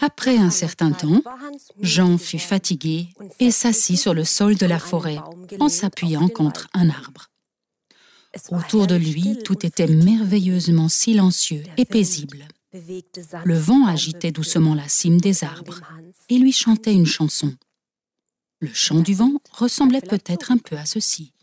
Après un certain temps, Jean fut fatigué et s'assit sur le sol de la forêt en s'appuyant contre un arbre. Autour de lui, tout était merveilleusement silencieux et paisible. Le vent agitait doucement la cime des arbres et lui chantait une chanson. Le chant du vent ressemblait peut-être un peu à ceci.